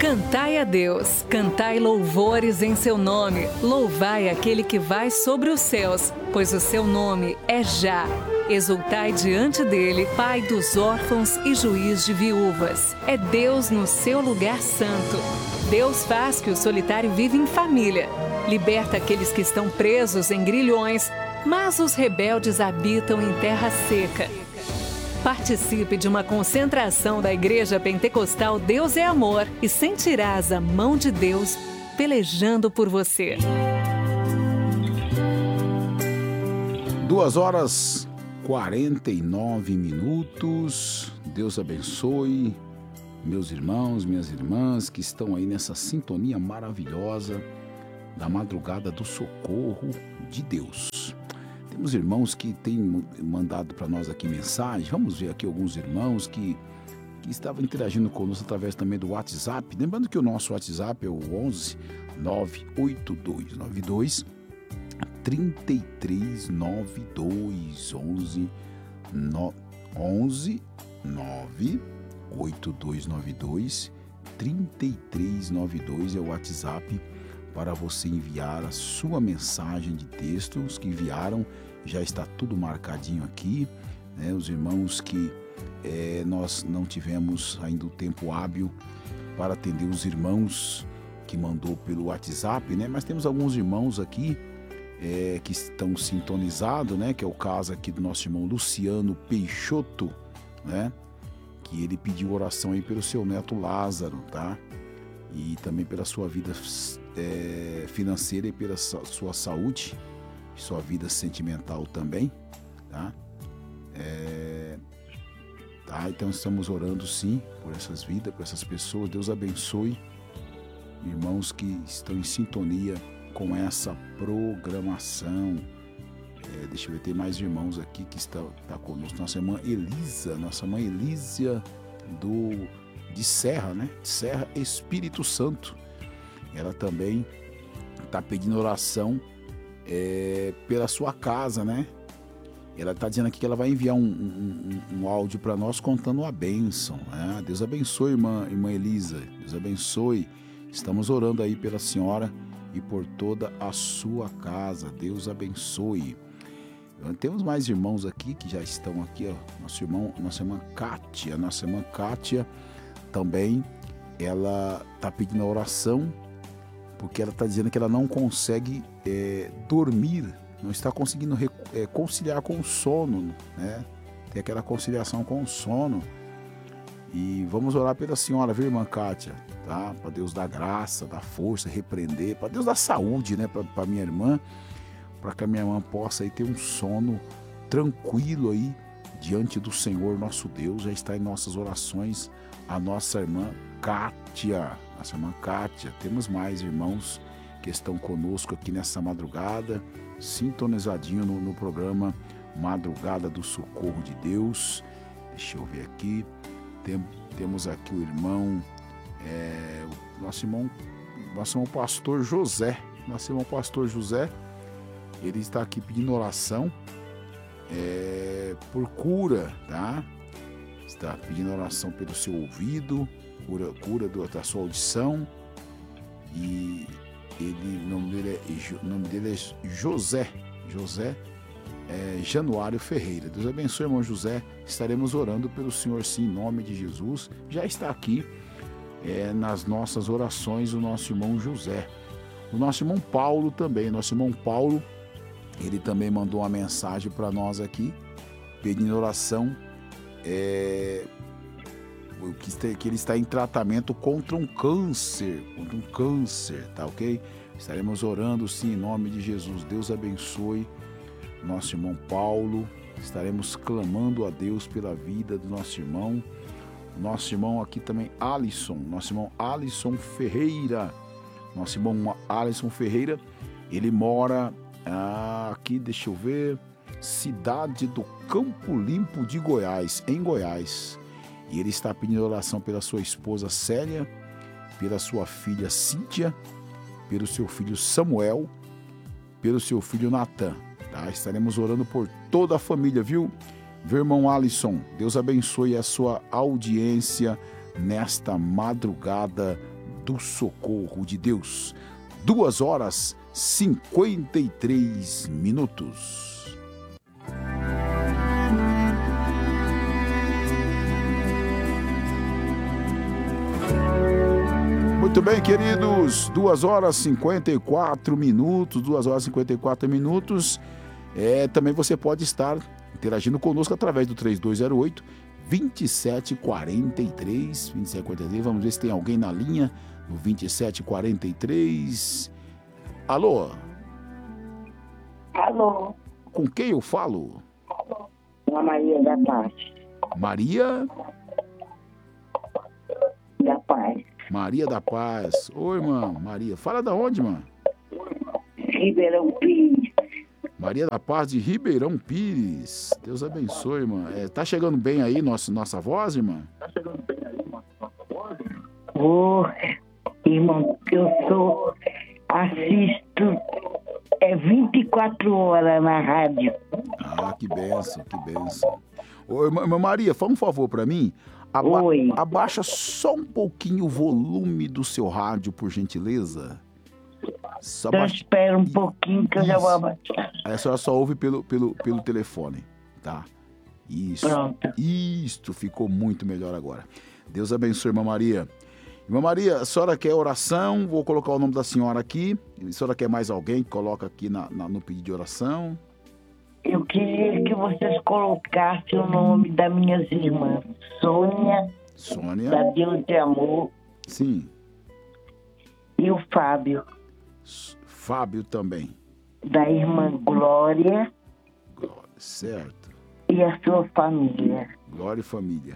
Cantai a Deus, cantai louvores em seu nome, louvai aquele que vai sobre os céus, pois o seu nome é Já. Exultai diante dele, Pai dos órfãos e juiz de viúvas. É Deus no seu lugar santo. Deus faz que o solitário viva em família. Liberta aqueles que estão presos em grilhões, mas os rebeldes habitam em terra seca. Participe de uma concentração da Igreja Pentecostal Deus é Amor e sentirás a mão de Deus pelejando por você. 2h49. Deus abençoe meus irmãos, minhas irmãs que estão aí nessa sintonia maravilhosa da madrugada do socorro de Deus. Temos irmãos que têm mandado para nós aqui mensagem. Vamos ver aqui alguns irmãos que estavam interagindo conosco através também do WhatsApp. Lembrando que o nosso WhatsApp é o 11 98292 3392 11 98292 3392 é o WhatsApp para você enviar a sua mensagem de texto. Os que enviaram, já está tudo marcadinho aqui, né? Os irmãos que nós não tivemos ainda o tempo hábil para atender os irmãos que mandou pelo WhatsApp, né? Mas temos alguns irmãos aqui que estão sintonizados, né? Que é o caso aqui do nosso irmão Luciano Peixoto, né? Que ele pediu oração aí pelo seu neto Lázaro, tá? E também pela sua vida financeira e pela sua saúde, sua vida sentimental também, tá? Então estamos orando sim por essas vidas, por essas pessoas. Deus abençoe irmãos que estão em sintonia com essa programação. Deixa eu ver, tem mais irmãos aqui que está conosco. Nossa irmã Elisa de Serra, né? Serra Espírito Santo. Ela também está pedindo oração pela sua casa, né? Ela está dizendo aqui que ela vai enviar um áudio para nós contando a bênção, né? Deus abençoe, irmã Elisa. Deus abençoe. Estamos orando aí pela senhora e por toda a sua casa. Deus abençoe. Temos mais irmãos aqui que já estão aqui, ó. Nossa irmã Kátia também, ela está pedindo a oração porque ela está dizendo que ela não consegue dormir, não está conseguindo conciliar com o sono, né? Tem aquela conciliação com o sono. E vamos orar pela senhora, viu, irmã Kátia? Tá? Para Deus dar graça, dar força, repreender, para Deus dar saúde, né? Para minha irmã, para que a minha irmã possa aí ter um sono tranquilo aí diante do Senhor nosso Deus. Já está em nossas orações a nossa irmã Kátia. Temos mais irmãos que estão conosco aqui nessa madrugada, sintonizadinho no programa Madrugada do Socorro de Deus. Deixa eu ver aqui. Temos aqui o irmão, nosso irmão pastor José. Nosso irmão pastor José, ele está aqui pedindo oração por cura, tá? Está pedindo oração pelo seu ouvido, cura da sua audição. E o nome dele é José Januário Ferreira. Deus abençoe, irmão José. Estaremos orando pelo senhor sim, em nome de Jesus. Já está aqui nas nossas orações o nosso irmão José. O nosso irmão Paulo também. Nosso irmão Paulo, ele também mandou uma mensagem para nós aqui, pedindo oração, que ele está em tratamento contra um câncer, tá ok? Estaremos orando sim, em nome de Jesus. Deus abençoe nosso irmão Paulo. Estaremos clamando a Deus pela vida do nosso irmão. Nosso irmão aqui também, nosso irmão Alisson Ferreira. Nosso irmão Alisson Ferreira, ele mora aqui, deixa eu ver, cidade do Campo Limpo de Goiás, em Goiás. E ele está pedindo oração pela sua esposa Célia, pela sua filha Cíntia, pelo seu filho Samuel, pelo seu filho Natan. Tá? Estaremos orando por toda a família, viu? Meu irmão Alisson, Deus abençoe a sua audiência nesta madrugada do socorro de Deus. 2h53. Muito bem, queridos, 2h54. 2h54. Também você pode estar interagindo conosco através do 3208-2743. Vamos ver se tem alguém na linha no 2743. Alô? Alô? Com quem eu falo? Com a Maria da Paz. Maria? Da Paz. Maria da Paz. Oi, irmã. Maria. Fala da onde, irmã? Ribeirão Pires. Maria da Paz de Ribeirão Pires. Deus abençoe, irmã. Tá chegando bem aí nossa voz, irmã? Ô, irmão, eu assisto 24 horas na rádio. Ah, que bênção, que bênção. Ô, irmã Maria, faz um favor pra mim. Oi. Abaixa só um pouquinho o volume do seu rádio, por gentileza. Então espera um pouquinho que eu já vou abaixar. Aí a senhora só ouve pelo telefone, tá? Isso. Pronto. Isto ficou muito melhor agora. Deus abençoe, irmã Maria. Irmã Maria, a senhora quer oração? Vou colocar o nome da senhora aqui. A senhora quer mais alguém? Coloca aqui no pedido de oração. Eu queria que vocês colocassem o nome das minhas irmãs. Sônia. Da Deus de Amor. Sim. E o Fábio. Fábio também. Da irmã Glória. Glória, certo. E a sua família. Glória e família.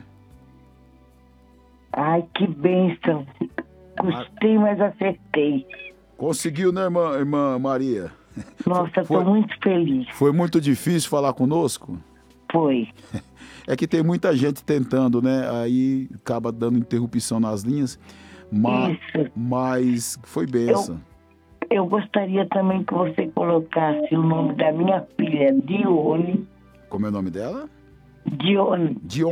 Ai, que bênção. Gostei, mas acertei. Conseguiu, né, irmã Maria? Nossa, estou muito feliz. Foi muito difícil falar conosco? Foi. É que tem muita gente tentando, né? Aí acaba dando interrupção nas linhas. Mas foi bênção. Eu gostaria também que você colocasse o nome da minha filha, Dione. Como é o nome dela? Dione,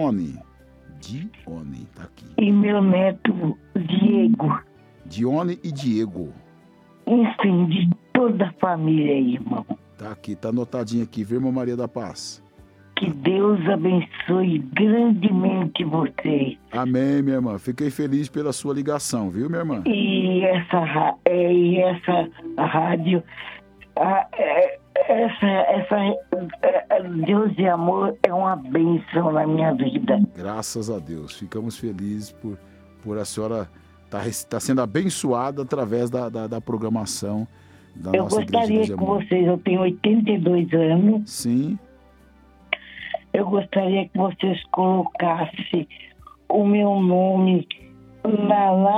tá aqui. E meu neto, Diego. Dione e Diego. Enfim, de toda a família, irmão. Tá aqui, tá anotadinho aqui, viu, irmã Maria da Paz? Que Deus abençoe grandemente você. Amém, minha irmã. Fiquei feliz pela sua ligação, viu, minha irmã? E essa rádio, Deus de Amor é uma bênção na minha vida. Graças a Deus. Ficamos felizes por a senhora tá sendo abençoada através da programação da nossa Igreja Eu gostaria que vocês, eu tenho 82 anos. Sim. Eu gostaria que vocês colocassem o meu nome lá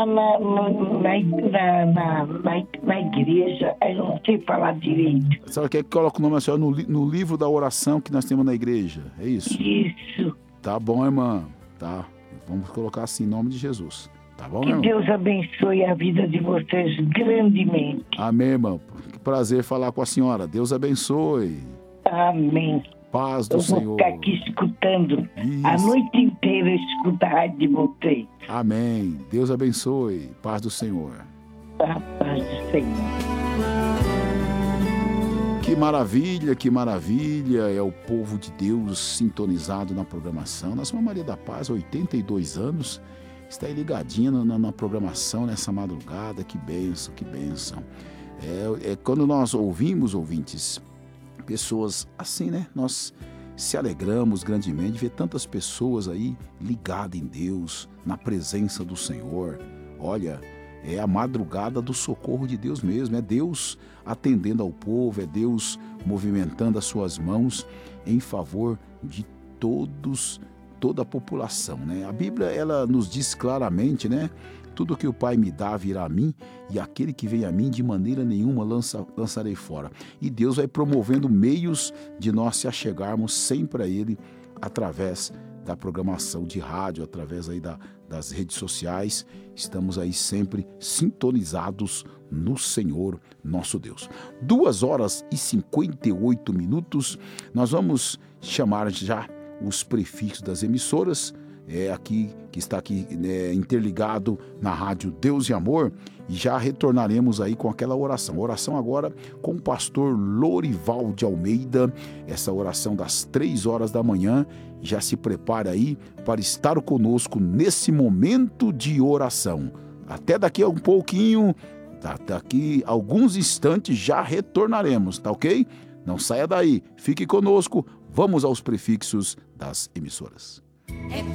na igreja. Eu não sei falar direito. A senhora quer que coloque o nome da senhora no livro da oração que nós temos na igreja? É isso? Isso. Tá bom, irmã. Tá. Vamos colocar assim, em nome de Jesus. Tá bom, que irmão? Deus abençoe a vida de vocês grandemente. Amém, irmão. Que prazer falar com a senhora. Deus abençoe. Amém. Paz do Senhor. Eu vou ficar aqui escutando. Isso. A noite inteira escuta a rádio de vocês. Amém. Deus abençoe. Paz do Senhor. A paz do Senhor. Que maravilha é o povo de Deus sintonizado na programação. Nossa irmã Maria da Paz, 82 anos, está aí ligadinha na programação nessa madrugada. Que bênção, que bênção. Quando nós ouvimos, ouvintes, pessoas assim, né? Nós se alegramos grandemente de ver tantas pessoas aí ligadas em Deus, na presença do Senhor. Olha, é a madrugada do socorro de Deus mesmo, é Deus atendendo ao povo, é Deus movimentando as suas mãos em favor de toda a população, né? A Bíblia, ela nos diz claramente, né? Tudo que o Pai me dá virá a mim, e aquele que vem a mim de maneira nenhuma lançarei fora. E Deus vai promovendo meios de nós se achegarmos sempre a Ele através da programação de rádio, através aí das redes sociais. Estamos aí sempre sintonizados no Senhor nosso Deus. 2h58. Nós vamos chamar já os prefixos das emissoras aqui, que está aqui interligado na rádio Deus e Amor, e já retornaremos aí com aquela oração. Oração agora com o pastor Lorival de Almeida, essa oração das 3 horas da manhã. Já se prepara aí para estar conosco nesse momento de oração. Até daqui a um pouquinho, daqui a alguns instantes já retornaremos, tá ok? Não saia daí, fique conosco, vamos aos prefixos das emissoras.